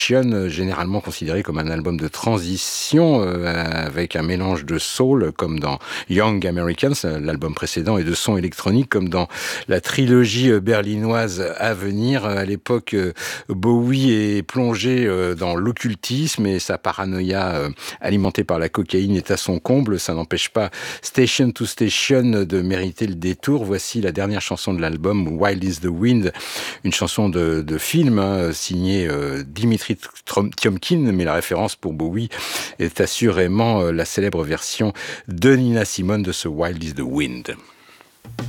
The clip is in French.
Généralement considéré comme un album de transition avec un mélange de soul comme dans Young Americans, l'album précédent, et de son électronique comme dans la trilogie berlinoise à venir. À l'époque, Bowie est plongé dans l'occultisme et sa paranoïa alimentée par la cocaïne est à son comble. Ça n'empêche pas Station to Station de mériter le détour. Voici la dernière chanson de l'album, Wild is the Wind, une chanson de film signée Dimitri Tiomkin, mais la référence pour Bowie est assurément la célèbre version de Nina Simone de ce Wild is the Wind.